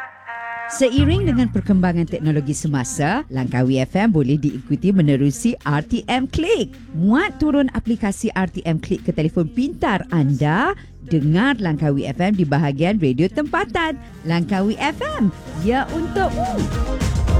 Seiring dengan perkembangan teknologi semasa, Langkawi FM boleh diikuti menerusi RTM Click. Muat turun aplikasi RTM Click ke telefon pintar anda. Dengar Langkawi FM di bahagian radio tempatan. Langkawi FM, ya untukmu.